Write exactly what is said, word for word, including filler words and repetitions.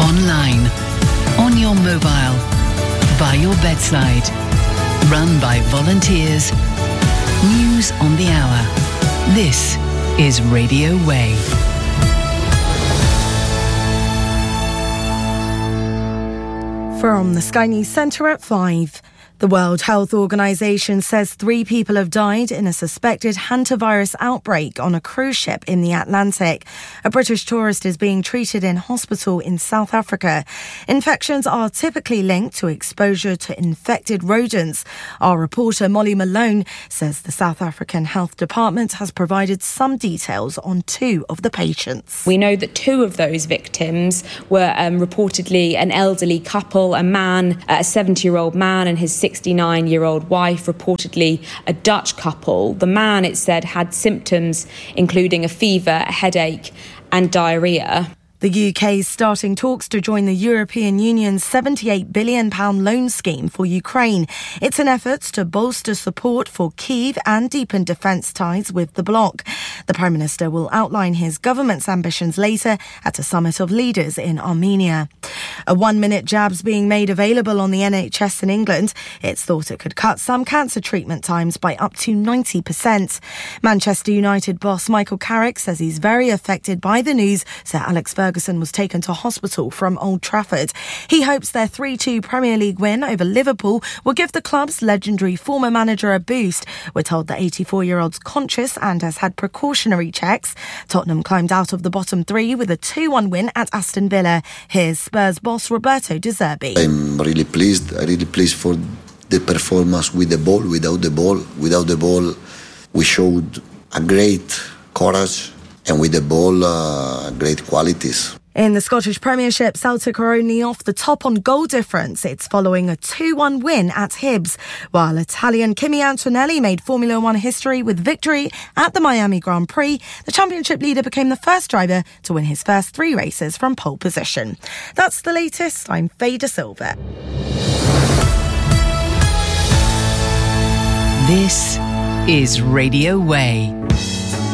online, on your mobile, by your bedside. Run by volunteers. News on the hour. This is Radio Way. From the Sky News Centre at five. The World Health Organization says three people have died in a suspected hantavirus outbreak on a cruise ship in the Atlantic. A British tourist is being treated in hospital in South Africa. Infections are typically linked to exposure to infected rodents. Our reporter Molly Malone says the South African Health Department has provided some details on two of the patients. We know that two of those victims were um, reportedly an elderly couple, a man, a seventy-year-old man and his sixty-nine-year-old wife, reportedly a Dutch couple. The man, it said, had symptoms including a fever, a headache and diarrhoea. The U K is starting talks to join the European Union's seventy-eight billion pounds loan scheme for Ukraine. It's an effort to bolster support for Kyiv and deepen defence ties with the bloc. The Prime Minister will outline his government's ambitions later at a summit of leaders in Armenia. A one-minute jab's being made available on the N H S in England. It's thought it could cut some cancer treatment times by up to ninety percent. Manchester United boss Michael Carrick says he's very affected by the news Sir Alex Ferguson Ferguson was taken to hospital from Old Trafford. He hopes their three two Premier League win over Liverpool will give the club's legendary former manager a boost. We're told the eighty-four-year-old's conscious and has had precautionary checks. Tottenham climbed out of the bottom three with a two one win at Aston Villa. Here's Spurs boss Roberto De Zerbi. I'm really pleased. I'm really pleased for the performance with the ball, without the ball. Without the ball, we showed a great courage, and with the ball, uh, great qualities. In the Scottish Premiership, Celtic are only off the top on goal difference. It's following a two one win at Hibs, while Italian Kimi Antonelli made Formula One history with victory at the Miami Grand Prix. The championship leader became the first driver to win his first three races from pole position. That's the latest. I'm Faye De Silva. This is Radio Way.